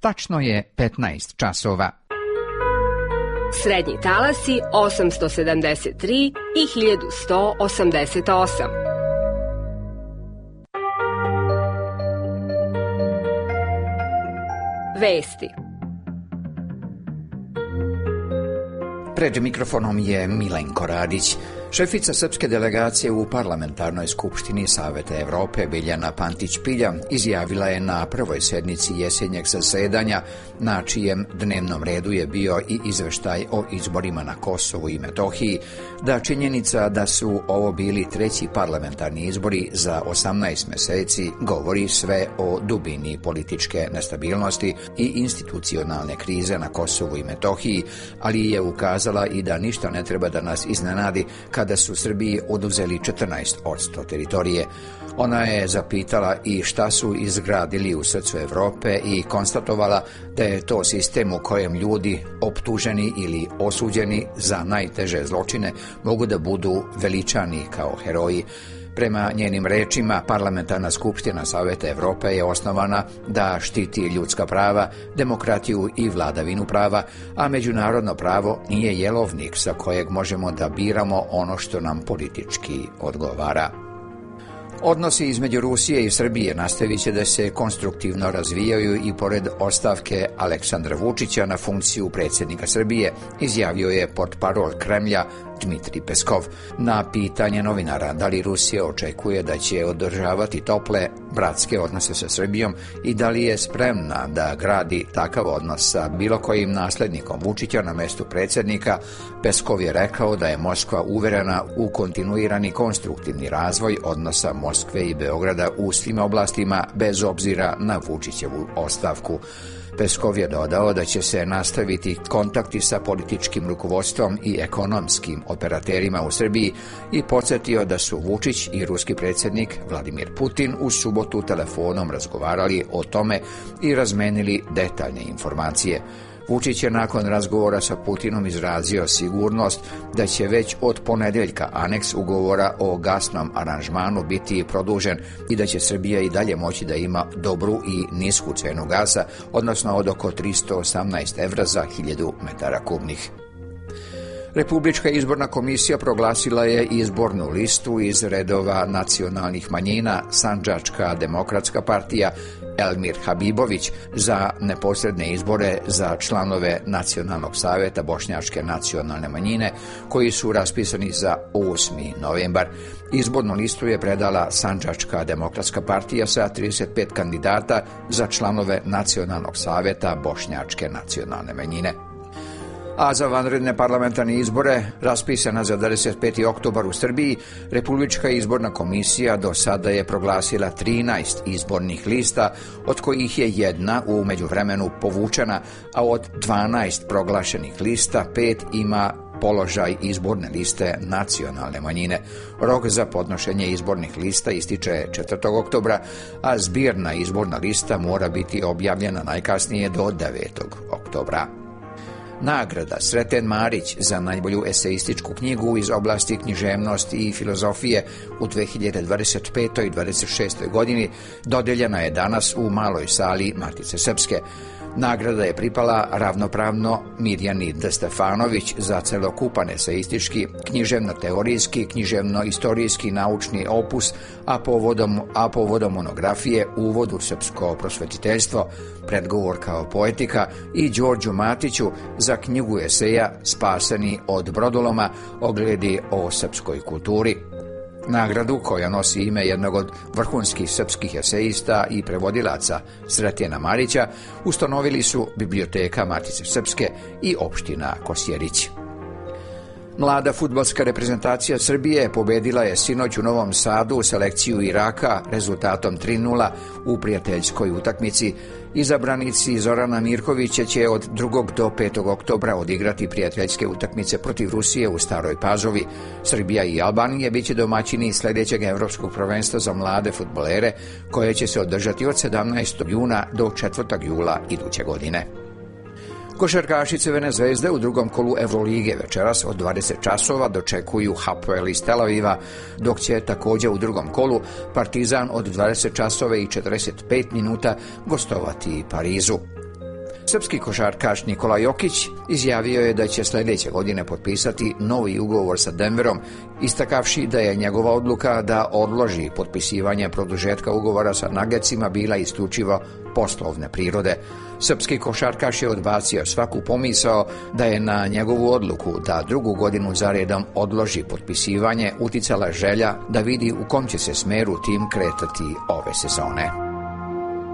Tačno je 15 časova. Srednji talasi 873 i 1188. Vesti. Pred mikrofonom je Milenko Radić. Šefica srpske delegacije u Parlamentarnoj skupštini Saveta Evrope Biljana Pantić-Pilja izjavila je na prvoj sednici jesenjeg zasedanja, na čijem dnevnom redu je bio i izveštaj o izborima na Kosovu i Metohiji, da činjenica da su ovo bili treći parlamentarni izbori za 18 meseci govori sve o dubini političke nestabilnosti i institucionalne krize na Kosovu i Metohiji, ali je ukazala i da ništa ne treba da nas iznenadi kada su Srbiji oduzeli 14% teritorije. Ona je zapitala i šta su izgradili u srcu Evrope i konstatovala da je to sistem u kojem ljudi optuženi ili osuđeni za najteže zločine mogu da budu veličani kao heroji. Prema njenim rečima, Parlamentarna skupština Saveta Evrope je osnovana da štiti ljudska prava, demokratiju i vladavinu prava, a međunarodno pravo nije jelovnik sa kojeg možemo da biramo ono što nam politički odgovara. Odnosi između Rusije i Srbije nastavit će da se konstruktivno razvijaju i pored ostavke Aleksandra Vučića na funkciju predsjednika Srbije, izjavio je portparol Kremlja Dmitrij Peskov. Na pitanje novinara da li Rusija očekuje da će održavati tople bratske odnose sa Srbijom i da li je spremna da gradi takav odnos sa bilo kojim naslednikom Vučića na mestu predsjednika, Peskov je rekao da je Moskva uverena u kontinuirani konstruktivni razvoj odnosa Moskve i Beograda u svim oblastima bez obzira na Vučićevu ostavku. Peskov je dodao da će se nastaviti kontakti sa političkim rukovodstvom i ekonomskim operaterima u Srbiji i podsjetio da su Vučić i ruski predsjednik Vladimir Putin u subotu telefonom razgovarali o tome i razmenili detaljne informacije. Vučić je nakon razgovora sa Putinom izrazio sigurnost da će već od ponedeljka aneks ugovora o gasnom aranžmanu biti produžen i da će Srbija i dalje moći da ima dobru i nisku cenu gasa, odnosno od oko 318 evra za 1000 metara kubnih. Republička izborna komisija proglasila je izbornu listu iz redova nacionalnih manjina Sandžačka demokratska partija Elmir Habibović za neposredne izbore za članove Nacionalnog saveta Bošnjačke nacionalne manjine koji su raspisani za 8. novembar. Izbornu listu je predala Sandžačka demokratska partija sa 35 kandidata za članove Nacionalnog saveta Bošnjačke nacionalne manjine. A za vanredne parlamentarne izbore, raspisana za 25. oktobar u Srbiji, Republička izborna komisija do sada je proglasila 13 izbornih lista, od kojih je jedna u međuvremenu povučena, a od 12 proglašenih lista 5 ima položaj izborne liste nacionalne manjine. Rok za podnošenje izbornih lista ističe 4. oktobra, a zbirna izborna lista mora biti objavljena najkasnije do 9. oktobra. Nagrada Sreten Marić za najbolju eseističku knjigu iz oblasti književnosti i filozofije u 2025. i 2026. godini dodeljena je danas u Maloj sali Matice Srpske. Nagrada je pripala ravnopravno Mirjani D. Stefanović za celokupan eseistički, književno-teorijski, književno-istorijski naučni opus, a povodom monografije Uvod u srpsko prosvetiteljstvo, predgovor kao poetika, i Đorđu Matiću za knjigu eseja Spaseni od brodoloma, ogledi o srpskoj kulturi. Nagradu, koja nosi ime jednog od vrhunskih srpskih eseista i prevodilaca Sretena Marića, ustanovili su Biblioteka Matice Srpske i opština Kosjerić. Mlada fudbalska reprezentacija Srbije pobedila je sinoć u Novom Sadu selekciju Iraka rezultatom 3:0 u prijateljskoj utakmici. Izabranici Zorana Mirkovića će od 2. do 5. oktobra odigrati prijateljske utakmice protiv Rusije u Staroj Pazovi. Srbija i Albanija biće domaćini sljedećeg evropskog prvenstva za mlade fudbalere, koje će se održati od 17. juna do 4. jula iduće godine. Košarkaši Crvene zvezde u drugom kolu Evrolige večeras od 20 časova dočekuju Hapoel iz Tel Aviva, dok će također u drugom kolu Partizan od 20 časova i 45 minuta gostovati Parizu. Srpski košarkaš Nikola Jokić izjavio je da će sljedeće godine potpisati novi ugovor sa Denverom, istakavši da je njegova odluka da odloži potpisivanje produžetka ugovora sa Nuggetsima bila isključivo poslovne prirode. Srpski košarkaš je odbacio svaku pomisao da je na njegovu odluku da drugu godinu za redom odloži potpisivanje uticala želja da vidi u kom će se smeru tim kretati ove sezone.